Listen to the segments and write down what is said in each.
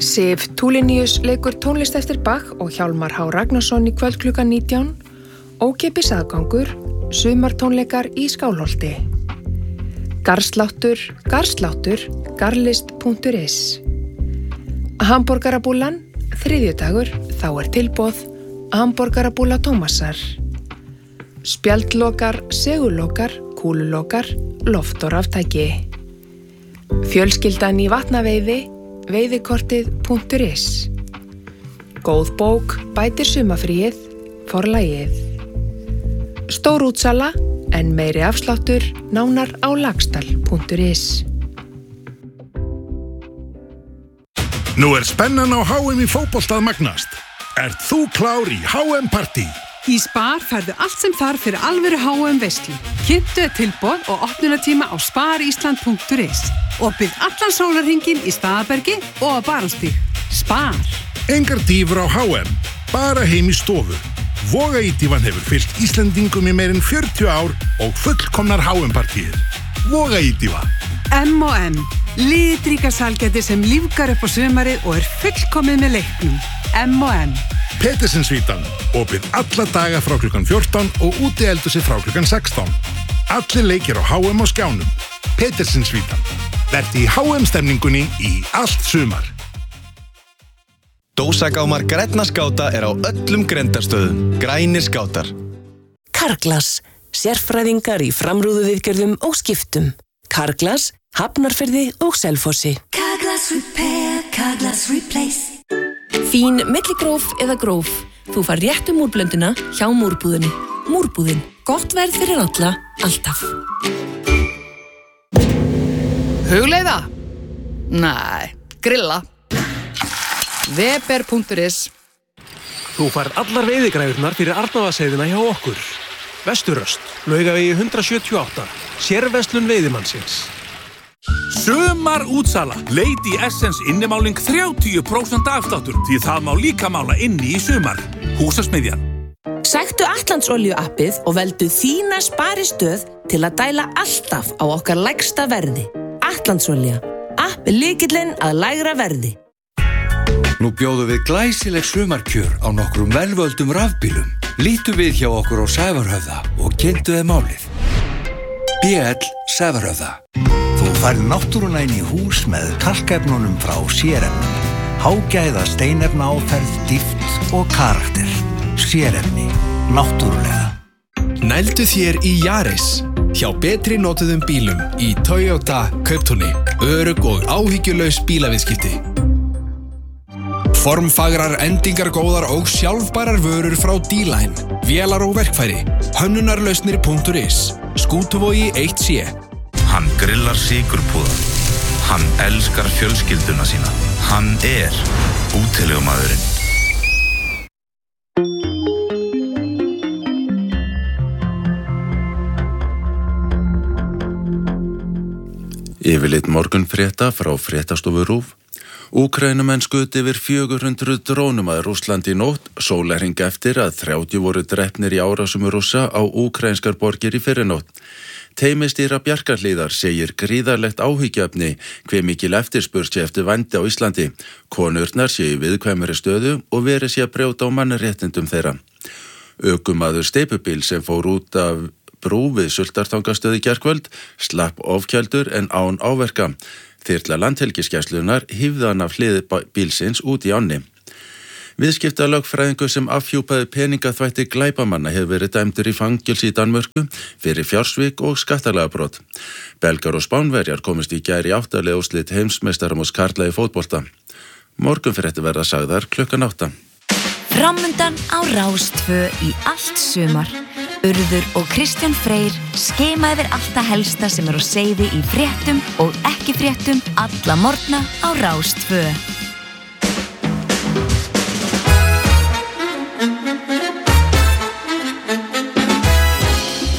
Sif Tulinius leikur tónlist eftir Bach og Hjálmar H. Ragnarsson í kvöld klukkan 19, ókeypis aðgangur, sumartónleikar í Skálholti. Garðsláttur, garðlist.is. Hamborgarabúlan, þriðjudagur, þá tilboð, hamborgarabúla Tómasar. Spjaldlokar, segulokar, kúlulokar, loft og raftæki. Fjölskyldan í vatnaveiði, veiðikortið.is. Góð bók bætir sumafríið, forlagið. Stór útsala, en meiri afsláttur, nánar á lagstal.is. Nú spennan á HM í fótbolta að magnast. Ert þú klár í HM-partí? Í Spar færðu allt sem þarf fyrir alvöru HM-veislu. Kynntu tilboð og opnunartíma á sparisland.is. Opið allan sólarhringinn í Staðarbergi og á Barónsstíg. Spar. Engar dýfur á HM, bara heim í stofu. Vogaítífan hefur fylgt Íslendingum í meir en 40 ár og fullkomnar HM-partíir. Vogaítífa. M&M. Litríka sælgæti sem lífgar upp á sumarið og fullkomið með leiknum. M&M. Petersinsvítan, opið alla daga frá klukkan 14 og útieldhúsið frá klukkan 16. Allir leikir á HM á skjánum. Petersinsvítan. Vertu í HM-stemningunni í allt sumar. Dósagámar grænna skáta á öllum grendarstöðum. Grænir skátar. Carglass. Sérfræðingar í framrúðuviðgerðum og skiptum. Carglass, Hafnarfirði og Selfossi. Carglass Repair, Carglass Replace. Fín milligróf eða gróf. Þú fær réttu múrblönduna hjá Múrbúðinni. Múrbúðin. Gott verð fyrir alla, alltaf. Hugleiða? Nei, grilla. Weber.is. Þú færð allar veiðigræðurnar fyrir Arnóðaseiðina hjá okkur. Vesturöst, Laugavegi 178, sérverslun veiðimannsins. Sumar útsala. Lady Essence innimáling 30% afsláttur því það má líka mála inni í sumar. Húsasmiðjan. Sæktu Atlantsolíu appið og veldu þína sparistöð til að dæla alltaf á okkar lægsta verði. Atlantsolía. App lykillinn að lægra verði. Nú bjóðum við glæsileg sumarkjör á nokkrum velvöldum rafbílum. Lítu við hjá okkur á Sævarhöfða og kynntu þið málið. BL Sævarhöfða. Þú færð náttúruna inn í hús með kalkefnunum frá sérefnum. Hágæða steinefnaáferð, dýpt og karakter. Sérefni. Náttúrulega. Nældu þér í Yaris. Hjá betri notuðum bílum í Toyota Kauptúni. Örugg og áhyggjulaus bílaviðskipti. Formfagrar, endingargóðar og sjálfbærar vörur frá D-Line. Vélar og verkfæri. Hönnunarlausnir.is. Skútuvogi 1C. Hann grillar sykurpúða. Hann elskar fjölskylduna sína. Hann útilegumaðurinn. Yfirlit morgunfrétta frá fréttastofu RÚV. Úkraínumenn skutu yfir 400 drónum að Rússlandi í nótt, sólarhring eftir að 30 voru drepnir í árásum Rússa á úkraínskar borgir í fyrrinótt. Teymistýra Bjarkarhlíðar segir gríðarlegt áhyggjuefni hve mikil eftirspurn sé eftir vændi á Íslandi. Konurnar séu í viðkvæmri stöðu og verið sé að brjóta á mannréttindum þeirra. Ökumaður steypubíl sem fór út af brú við Sultartangastöð í gærkvöld slapp ofkældur en án áverka. Þyrla landhelgisgæslunnar hífði hann af hlið bílsins út í ánni. Viðskiptalögfræðingur sem afhjúpaði peningaþvætti glæpamanna hefur verið dæmdur í fangelsi í Danmörku fyrir fjársvik og skattalagabrot. Belgar og Spánverjar komist í gær í 8. úrslit heimsmeistaramóts karla í fótbolta. Morgunfréttir verða sagðar klukkan 8. Framundan á Rás 2 í allt sumar. Urður og Kristján Freyr skema yfir allt það helsta sem á seyði í fréttum og ekki fréttum alla morgna á Rás 2.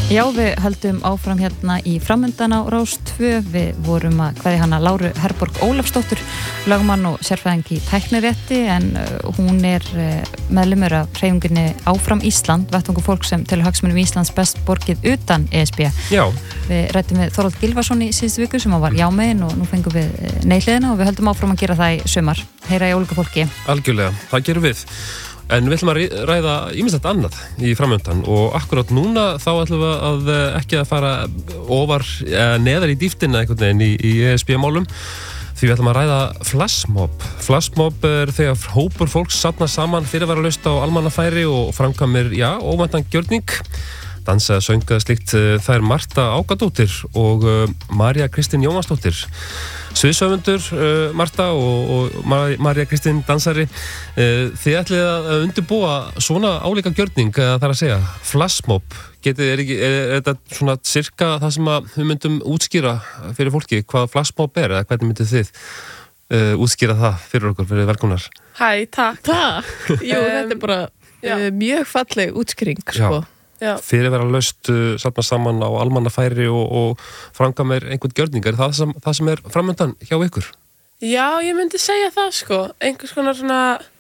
Já, við höldum áfram hérna í framundan á Rás 2. Við vorum að kveðja hana Láru Herborg Ólafsdóttur, lögmann og sérfræðing í tæknirétti, en hún meðlimur af hreyfingunni Áfram Ísland, vettvangur fólk sem til hagsmunum Íslands best borgið utan ESB. Já. Við rættum við Þorvald Gylfason í síðustu viku sem var jámegin og nú fengum við neyhliðina og við höldum áfram að gera það í sumar. Heyra í ólíku fólki. Algjörlega, það gerum við. En við ætlum að ræða ýmislegt annað í framöndan og akkurat núna þá ætlum við að ekki að fara neðar í dýptina einhvern veginn í ESB-málum, því við ætlum að ræða flashmob. Flashmob þegar hópur fólks safnast saman fyrirvaralaust á almannafæri og framkvæmir, óvæntan gjörning. Dansaði, söngaði slíkt. Það Marta Ágadóttir og María Kristín Jómansdóttir. Sviðsöfundur, Marta og María Kristín dansari. Þið ætlið að undirbúa svona álíka gjörning, það að segja, flashmob. Er þetta svona cirka það sem við myndum útskýra fyrir fólki, hvað flashmob eða hvernig myndið þið útskýra það fyrir okkur, fyrir velkomnar? Hæ, takk. Jú, þetta bara mjög falleg útskýring, sko. Fyrirvaralaust safna saman á almannafæri og framkvæmir einhvern gjörning. Er það sem framöndan hjá ykkur? Já, ég myndi segja það, sko. Einhvers konar svona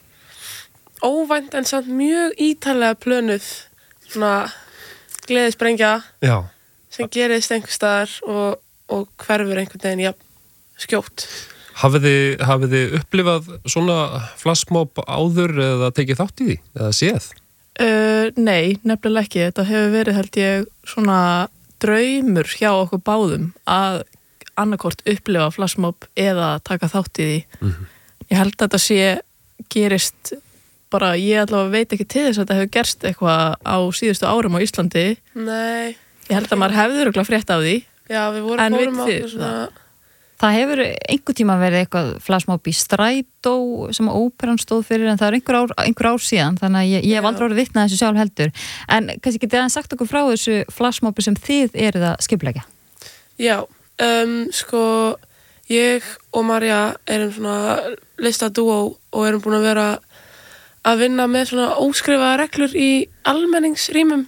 óvænt en samt mjög ítarlega plönuð svona gleðisprengja sem gerist einhvers staðar og hverfur einhvern veginn skjótt. Hafið þið upplifað svona flashmob áður eða tekið þátt í því eða séð? Nei, nefnilega ekki. Þetta hefur verið, held ég, svona draumur hjá okkur báðum að annarkort upplifa flashmob eða taka þátt í því. Ég held að þetta gerist bara, ég allavega veit ekki til þess að þetta hefur gerst eitthvað á síðustu árum á Íslandi. Nei. Ég held að maður hefði örugglega frétt af því. Já, við fórum á svona... Það hefur einhver tíma verið eitthvað flashmob í Strætó sem óperan stóð fyrir, en það einhver ár síðan, þannig að ég hef aldrei orðið vitnað þessu sjálf heldur. En kannski getið að sagt okkur frá þessu flashmobi sem þið eruð að skipuleggja? Já, sko, ég og María erum svona listadúó og erum búin að vera að vinna með svona óskrifaða reglur í almenningsrýmum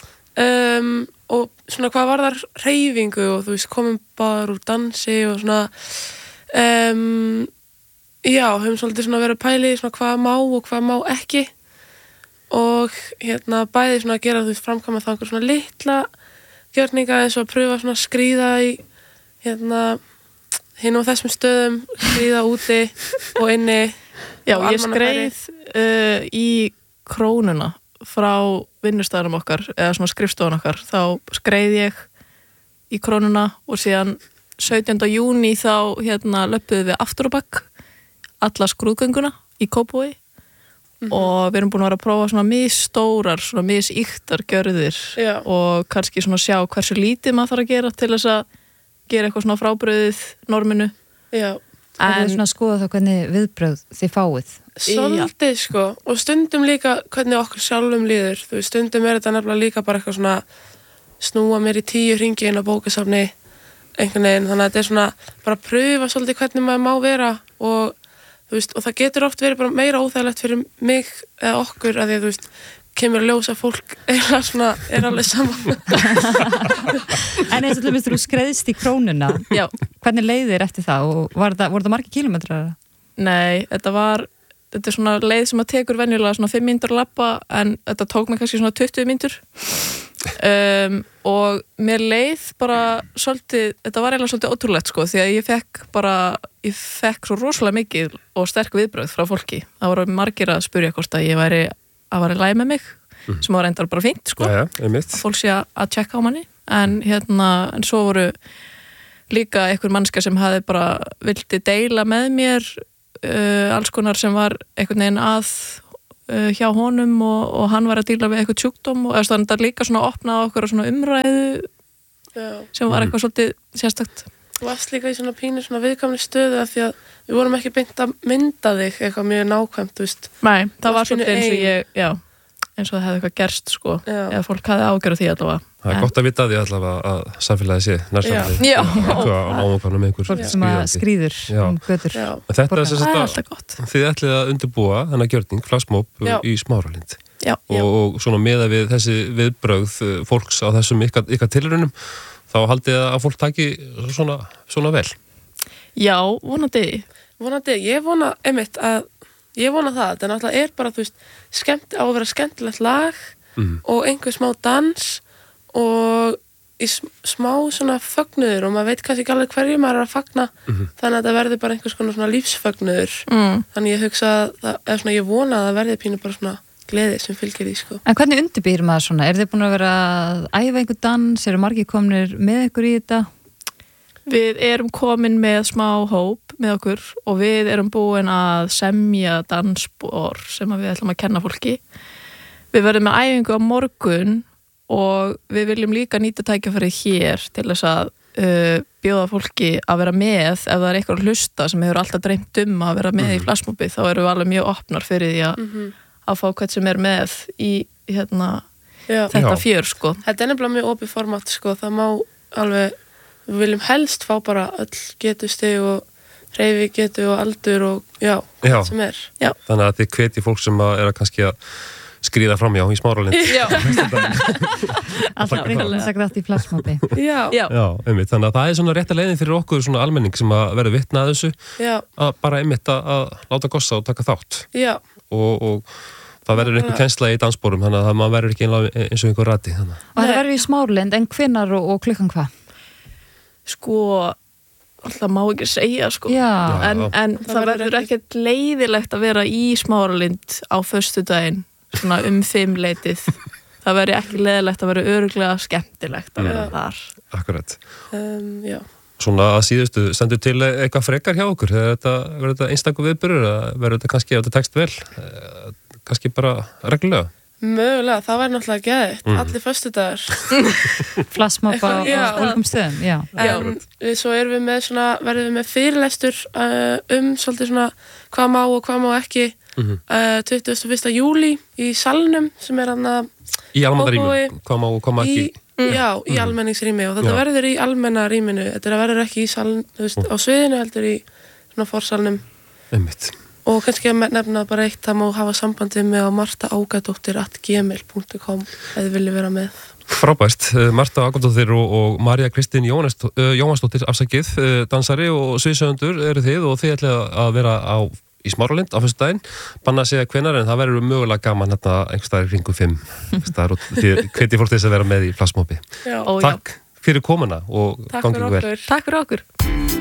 og svona hvað varðar hreyfingu og þú veist komum bara úr dansi og svona höfum svolítið svona verið pæli svona hvað má og hvað má ekki og bæði svona að gera þú veist framkvæma það einhver svona litla gjörninga eins og að pröfa svona að skríða í hinn á þessum stöðum, skríða úti og inni. Já, ég skreið í Krónuna frá vinnustæðanum okkar eða svona skrifstofan okkar, þá skreið ég í Krónuna og síðan 17. júní þá löppuðum við aftur á bak alla skrúðgönguna í Kópavogi og við erum búin að vera að prófa svona misstórar, svona missýktar gjörðir og kannski svona sjá hversu lítið maður þarf að gera til þess að gera eitthvað svona frábröðið norminu. Já. Það er svona að skoða þá hvernig viðbrögð þið fáið. Svolítið, sko, og stundum líka hvernig okkur sjálfum líður. Þú veist, stundum þetta nefnilega líka bara eitthvað svona snúa mér í 10 hringi inn á bókasafni einhvern veginn, þannig að þetta er svona bara að pröfa svolítið hvernig maður má vera og þú veist, og það getur oft verið bara meira óþægilegt fyrir mig eða okkur að því að þú veist, kemur að ljósa fólk eða svona er alveg saman. En eins og þú veist, þú skreiðst í Krónuna. Já. Hvernig leið þér eftir það og voru það margir kílómetrar? Nei, þetta er svona leið sem að tekur venjulega svona 5 mínútur að labba en þetta tók mig kannski svona 20 mínútur. Og mér leið bara svolítið, þetta var eiginlega svolítið ótrúlegt sko, því að ég fekk svo rosalega mikið og sterk viðbrögð frá fólki. Það voru margir að spyrja hvort að ég væri að vera í lagi með mig, sem var reyndar bara fínt sko, að fólk sé að tjekka á manni, en svo voru líka einhver mannska sem hafði bara vildi deila með mér alls konar sem var einhvern veginn að hjá honum og hann var að díla við eitthvað sjúkdóm og þannig að líka svona opnaði okkur svona umræðu sem var eitthvað svolítið sérstakt. Þú varst líka í svona pínu svona viðkvæmni stöðu af því að við vorum ekki beint að mynda þig eitthvað mjög nákvæmt, þú veist. Nei, það var svolítið eins og það hefði eitthvað gerst sko, eða fólk hafði ágjörð því allavega. Það er gott að vita því allavega að samfélagi sé nærsamfélagi. Já. Eitthvað á nákvæmlega með einhver fólk sem að skríður götur. Þetta er þess að þið ætlið að undirbúa þennan gjörning, flashmob í Smáralind. og svona miðað við þessi viðbrögð fólks á þessum ykkar tilraunum, þá haldið að fólk taki svona vel? Já, vonandi. Ég vona einmitt ég vona það, það náttúrulega bara, þú veist, á að vera skemmtilegt lag og einhver smá dans og í smá svona fögnuður og maður veit kannski ekki alveg hverju maður að fagna þannig að það verði bara einhvers konar svona lífsfögnuður þannig ég hugsa að ég vona að það verði pínu bara svona gleði sem fylgir því sko. En hvernig undirbýr maður svona? Er þið búin að vera að æfa einhver dans? Eru margir komnir með ykkur í þetta? Við erum komin með smá hóp með okkur og við erum búin að semja dansspor sem við ætlum að kenna fólki. Við verðum með æfingu á morgun og við viljum líka nýta tækifærið hér til þess að bjóða fólki að vera með ef það er eitthvað að hlusta sem hefur alltaf dreymt að vera með í flashmobið, þá erum við alveg mjög opnar fyrir því að fá hvern sem er með í þetta fjör sko. Þetta er nefnilega mjög opið format sko, það má alveg, við viljum helst fá bara öll getustig og hreyfi getu og aldur og hvað sem er. Þannig að þið hvetji fólk sem er kannski að skríða framjá í Smáralind. Alltaf prinsakrætt í flashmobi. Einmitt. Þannig að það er svona rétta leiðin fyrir okkur svona almenning sem að verða vitna að þessu að bara einmitt að láta gossa og taka þátt. Og það verður einhver kennsla í danssporum þannig að maður verður ekki eins og einhver rati. Og það verður í Smáralind, en hvenær og klukkan hvað? Sko, alltaf má ekki segja sko. En það verður ekkert leiðilegt að vera í Smáralind á föstudaginn svona 5-leitið. Það verður ekki leiðilegt að vera örugglega skemmtilegt að vera þar. Akkurat. Svona að síðustu, stendur til eitthvað frekar hjá okkur? Verður þetta einstakur viðburður eða verður þetta kannski, ef þetta tekst vel, kannski bara reglulega? Mögulega, það væri náttúrulega geðið. Allir föstudagar. Flashmob á ólíkum stöðum, En svo verðum við með fyrirlestur svolítið svona hvað má og hvað má ekki 21. júlí í salnum sem er hann að í almennarýminu, hvað má og hvað má ekki í almenningsrými og þetta verður í almennarýminu, þetta verður ekki í saln á sviðinu, heldur í svona forsalnum og kannski að nefna bara eitt, það má hafa sambandið með martaaugadóttir@gmail.com ef þið vilja vera með. Frábært, Marta Augadóttir og María Kristín Jóhannsdóttir dansari og sviðsöfundur eru þið og þið ætlið að vera í Smáralind á föstudaginn, banna að segja hvenær en það verður mögulega gaman einhvers staðar kringum 5 staðar og þið hvetjið fólk til þess að vera með í flashmobi. Takk fyrir komuna og Takk fyrir okkur.